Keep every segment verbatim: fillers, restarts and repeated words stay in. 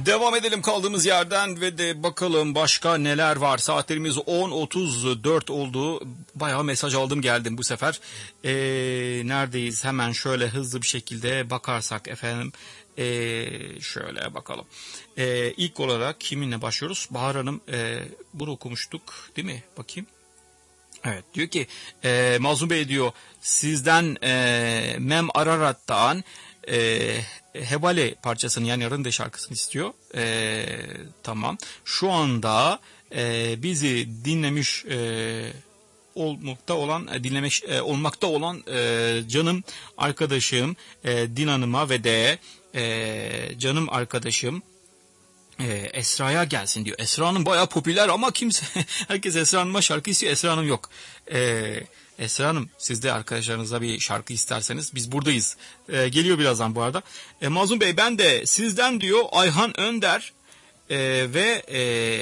Devam edelim kaldığımız yerden ve de bakalım başka neler var. Saatlerimiz on otuz dört oldu. Bayağı mesaj aldım geldim bu sefer. Ee, neredeyiz? Hemen şöyle hızlı bir şekilde bakarsak efendim. Ee, şöyle bakalım. Ee, ilk olarak kiminle başlıyoruz? Bahar Hanım e, bunu okumuştuk değil mi? Bakayım. Evet, diyor ki e, Mazlum Bey diyor sizden e, Mem Ararat'tan e, Hebale parçasını yani Rınde şarkısını istiyor. E, tamam. Şu anda e, bizi dinlemiş e, olmakta olan dinlemek e, olmakta olan e, canım arkadaşım e, Din Hanım'a ve de e, canım arkadaşım Ee, Esra'ya gelsin diyor. Esra Hanım bayağı popüler ama kimse herkes Esra Hanım'a şarkı istiyor. Esra Hanım yok. Ee, Esra Hanım siz de arkadaşlarınıza bir şarkı isterseniz biz buradayız. Ee, geliyor birazdan bu arada. Ee, Mazlum Bey ben de sizden diyor Ayhan Önder e, ve e,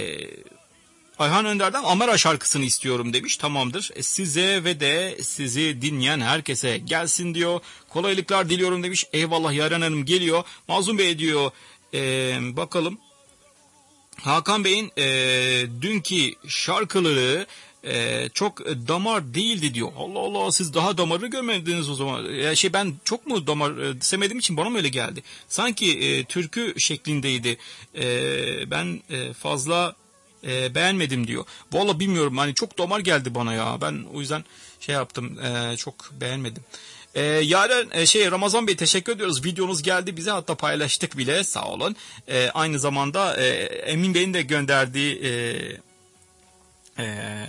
Ayhan Önder'den Amara şarkısını istiyorum demiş. Tamamdır. E, size ve de sizi dinleyen herkese gelsin diyor. Kolaylıklar diliyorum demiş. Eyvallah Yaren Hanım geliyor. Mazlum Bey diyor e, bakalım. Hakan Bey'in e, dünkü şarkıları e, çok damar değildi diyor. Allah Allah siz daha damarı görmediniz o zaman. Ya şey ben çok mu damar e, sevmediğim için bana mı öyle geldi? Sanki e, türkü şeklindeydi. E, ben e, fazla e, beğenmedim diyor. Vallahi bilmiyorum hani çok damar geldi bana ya. Ben o yüzden şey yaptım e, çok beğenmedim. Ee, yarın e, şey Ramazan Bey teşekkür ediyoruz. Videonuz geldi bize hatta paylaştık bile sağ olun. Ee, aynı zamanda e, Emin Bey'in de gönderdiği e, e,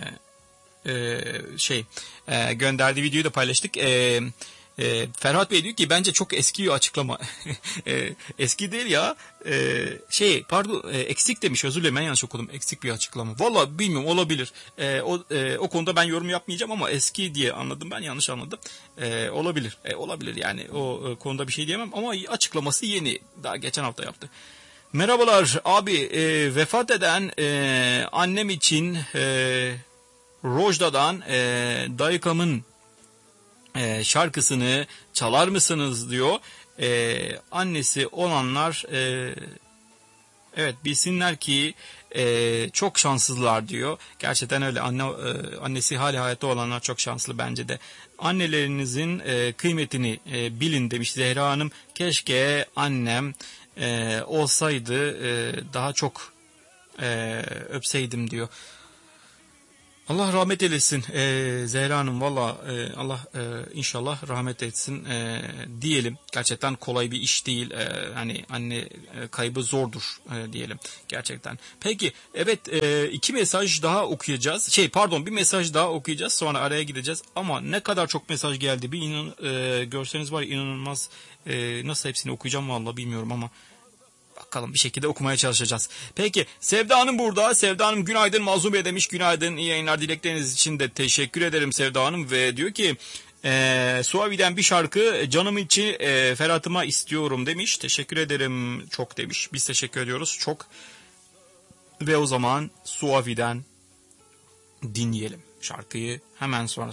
e, şey e, gönderdiği videoyu da paylaştık. E, e, Ferhat Bey diyor ki bence çok eski açıklama. e, eski değil ya. E, şey pardon e, eksik demiş özür dilerim ben yanlış okudum. Eksik bir açıklama. Valla bilmiyorum olabilir. E, o, e, o konuda ben yorum yapmayacağım ama eski diye anladım ben yanlış anladım. E, olabilir. E, olabilir yani o e, konuda bir şey diyemem ama açıklaması yeni. Daha geçen hafta yaptı. Merhabalar abi e, vefat eden e, annem için e, Rojda'dan e, Dayıkam'ın e, şarkısını çalar mısınız diyor. E, annesi olanlar e, evet bilsinler ki e, çok şanssızlar diyor. Gerçekten öyle anne e, annesi hali hayatta olanlar çok şanslı bence de. Annelerinizin e, kıymetini e, bilin demiş Zehra Hanım. Keşke annem e, olsaydı e, daha çok e, öpseydim diyor. Allah rahmet eylesin ee, Zehra Hanım valla e, Allah e, inşallah rahmet etsin e, diyelim. Gerçekten kolay bir iş değil. E, hani anne e, kaybı zordur e, diyelim gerçekten. Peki evet e, iki mesaj daha okuyacağız. Şey pardon bir mesaj daha okuyacağız sonra araya gideceğiz. Ama ne kadar çok mesaj geldi bir inan e, görseniz var inanılmaz e, nasıl hepsini okuyacağım valla bilmiyorum ama. Bakalım bir şekilde okumaya çalışacağız. Peki Sevda Hanım burada. Sevda Hanım günaydın Mazlum Bey demiş. Günaydın iyi yayınlar dilekleriniz için de teşekkür ederim Sevda Hanım. Ve diyor ki e, Suavi'den bir şarkı canım için e, Ferhat'ıma istiyorum demiş. Teşekkür ederim çok demiş. Biz teşekkür ediyoruz çok. Ve o zaman Suavi'den dinleyelim şarkıyı hemen sonra.